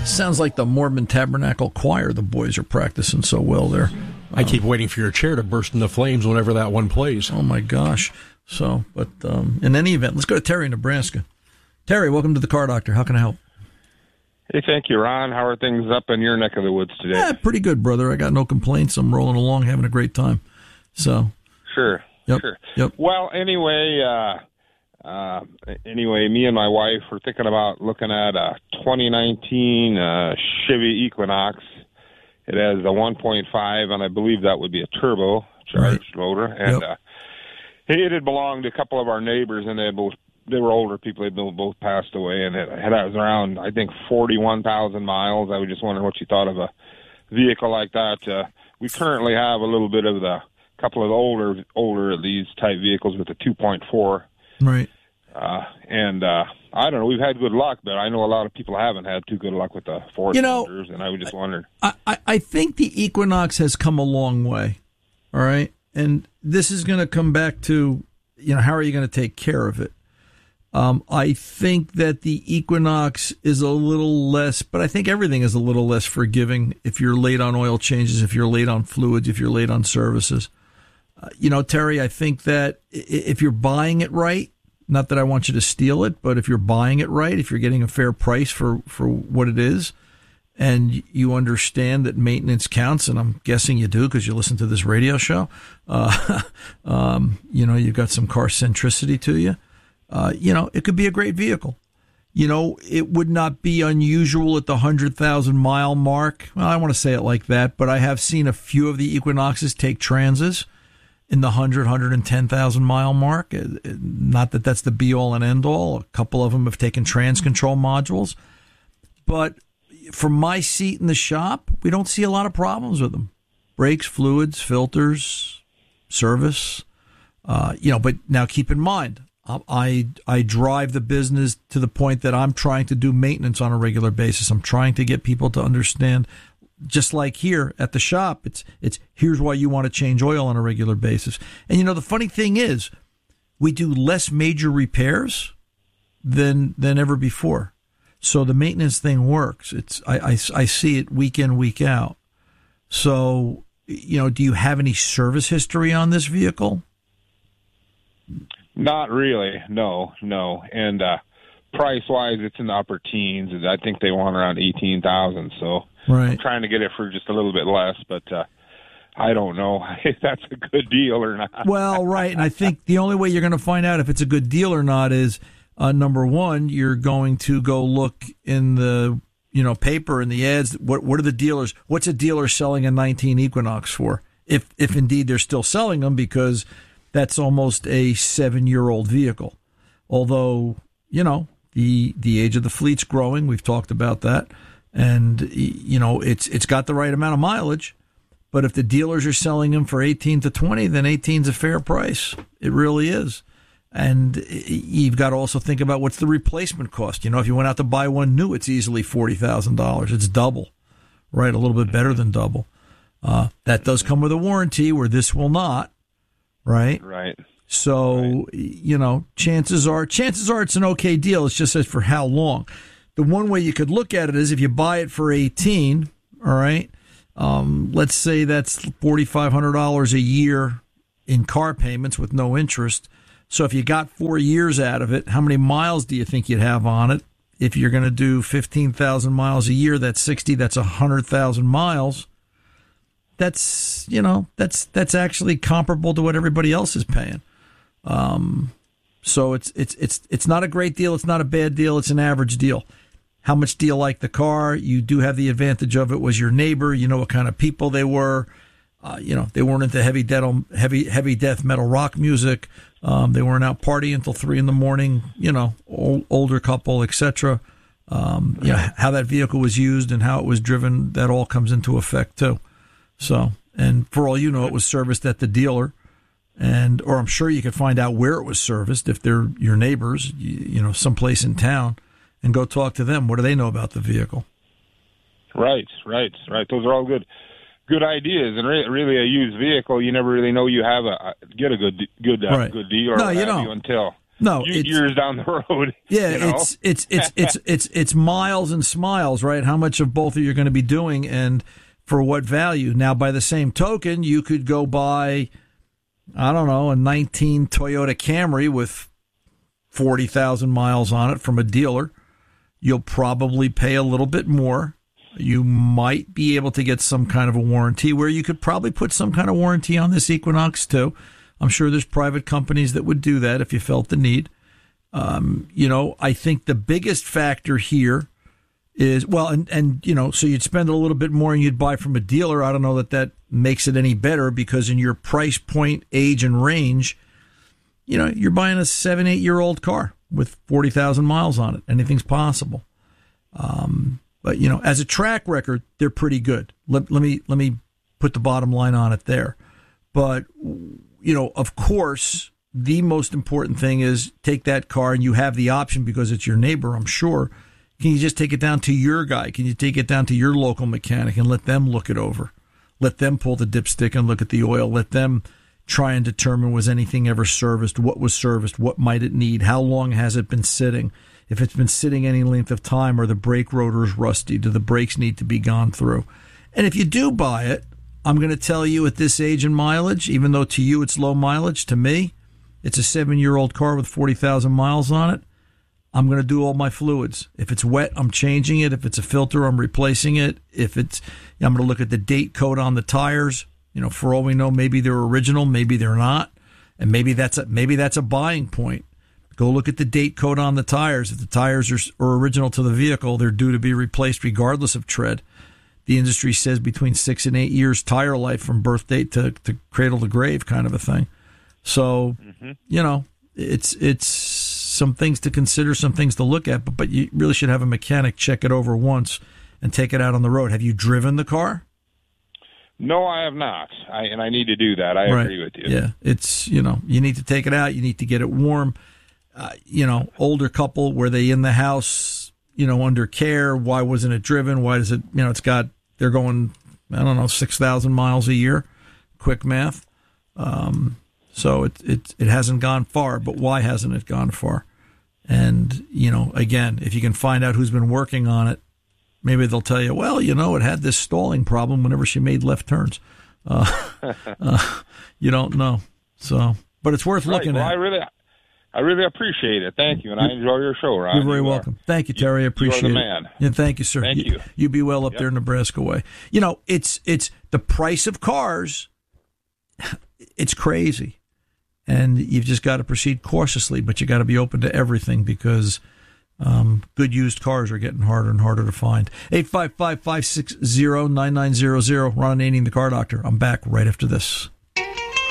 Sounds like the Mormon Tabernacle Choir. The boys are practicing so well there. I keep waiting for your chair to burst into flames whenever that one plays. Oh, my gosh. So, but in any event, let's go to Terry in Nebraska. Terry, welcome to the Car Doctor. How can I help? Hey, thank you, Ron. How are things up in your neck of the woods today? Yeah, pretty good, brother. I got no complaints. I'm rolling along, having a great time. So, Sure. Well, anyway, me and my wife were thinking about looking at a 2019 Chevy Equinox. It has a 1.5, and I believe that would be a turbo charged motor. And it had belonged to a couple of our neighbors, and they were older people. They both passed away, and it was around, I think, 41,000 miles. I was just wondering what you thought of a vehicle like that. We currently have a little bit of the couple of older of these type vehicles with the 2.4. Right. I don't know. We've had good luck, but I know a lot of people haven't had too good luck with the four cylinders, and I was just wondering. I think the Equinox has come a long way, all right? And this is going to come back to, how are you going to take care of it? I think that the Equinox is a little less, but I think everything is a little less forgiving if you're late on oil changes, if you're late on fluids, if you're late on services. Terry, I think that if you're buying it right, not that I want you to steal it, but if you're buying it right, if you're getting a fair price for what it is, and you understand that maintenance counts, and I'm guessing you do because you listen to this radio show, you've got some car centricity to you, it could be a great vehicle. It would not be unusual at the 100,000 mile mark. Well, I don't want to say it like that, but I have seen a few of the Equinoxes take Transits in the 110,000 mile mark. Not that that's the be all and end all. A couple of them have taken trans control modules, but from my seat in the shop, we don't see a lot of problems with them. Brakes, fluids, filters, service, but now keep in mind, I drive the business to the point that I'm trying to do maintenance on a regular basis. I'm trying to get people to understand, just like here at the shop, it's here's why you want to change oil on a regular basis. And the funny thing is, we do less major repairs than ever before. So the maintenance thing works. I see it week in, week out. So, do you have any service history on this vehicle? Not really, no. And price-wise, it's in the upper teens. I think they want around 18,000. So right. I'm trying to get it for just a little bit less, but I don't know if that's a good deal or not. Well, right, and I think the only way you're going to find out if it's a good deal or not is, number one, you're going to go look in the paper and the ads. What are the dealers? What's a dealer selling a 19 Equinox for? If indeed they're still selling them, because that's almost a 7-year-old vehicle. Although, the age of the fleet's growing. We've talked about that. And, it's got the right amount of mileage. But if the dealers are selling them for 18 to 20, then 18's a fair price. It really is. And you've got to also think about what's the replacement cost. If you went out to buy one new, it's easily $40,000. It's double, right? A little bit better than double. That does come with a warranty, where this will not. Right. So, chances are it's an okay deal. It's just as for how long. The one way you could look at it is if you buy it for 18, all right, let's say that's $4,500 a year in car payments with no interest. So if you got 4 years out of it, how many miles do you think you'd have on it? If you're going to do 15,000 miles a year, that's 60, that's 100,000 miles. That's actually comparable to what everybody else is paying. So it's not a great deal. It's not a bad deal. It's an average deal. How much do you like the car? You do have the advantage of it was your neighbor. You know what kind of people they were. They weren't into heavy death metal rock music. They weren't out partying until 3 a.m. Older couple, etc. How that vehicle was used and how it was driven, that all comes into effect too. So, and for all it was serviced at the dealer, or I'm sure you could find out where it was serviced if they're your neighbors, someplace in town, and go talk to them. What do they know about the vehicle? Right. Those are all good ideas. And really, a used vehicle, you never really know you have get a good deal. Right. Good deal, or no, you don't. until No, years down the road. Yeah, you know? it's miles and smiles, right? How much of both are you going to be doing, and for what value? Now, by the same token, you could go buy, I don't know, a 19 Toyota Camry with 40,000 miles on it from a dealer. You'll probably pay a little bit more. You might be able to get some kind of a warranty, where you could probably put some kind of warranty on this Equinox too. I'm sure there's private companies that would do that if you felt the need. I think the biggest factor here is, well, and so you'd spend a little bit more and you'd buy from a dealer. I don't know that makes it any better, because in your price point, age, and range, you're buying a 7-8-year-old car with 40,000 miles on it. Anything's possible. But as a track record, they're pretty good. Let me put the bottom line on it there. But of course, the most important thing is take that car, and you have the option because it's your neighbor, I'm sure. Can you just take it down to your guy? Can you take it down to your local mechanic and let them look it over? Let them pull the dipstick and look at the oil. Let them try and determine, was anything ever serviced? What was serviced? What might it need? How long has it been sitting? If it's been sitting any length of time, are the brake rotors rusty? Do the brakes need to be gone through? And if you do buy it, I'm going to tell you, at this age and mileage, even though to you it's low mileage, to me, it's a 7-year-old car with 40,000 miles on it. I'm going to do all my fluids. If it's wet, I'm changing it. If it's a filter, I'm replacing it. I'm going to look at the date code on the tires. For all we know, maybe they're original, maybe they're not, and maybe that's a buying point. Go look at the date code on the tires. If the tires are original to the vehicle, they're due to be replaced regardless of tread. The industry says between 6 and 8 years tire life from birth date to cradle to grave, kind of a thing. So, it's some things to consider, some things to look at, but you really should have a mechanic check it over once and take it out on the road. Have you driven the car? No, I have not. I need to do that. I agree with you. Yeah, it's, you need to take it out. You need to get it warm. Older couple, were they in the house, under care? Why wasn't it driven? Why does it, they're going, 6,000 miles a year. Quick math. So it hasn't gone far, but why hasn't it gone far? And, again, if you can find out who's been working on it, maybe they'll tell you, well, it had this stalling problem whenever she made left turns. You don't know. So, but it's worth looking at. I really appreciate it. Thank you, and I enjoy your show, Ron. You're very welcome. Thank you, Terry. I appreciate it. You're the man. Yeah, thank you, sir. Thank you. You be well up there in Nebraska way. It's the price of cars. It's crazy, and you've just got to proceed cautiously. But you got to be open to everything, because good used cars are getting harder and harder to find. 855-560-9900. Ron Ananian, the Car Doctor. I'm back right after this.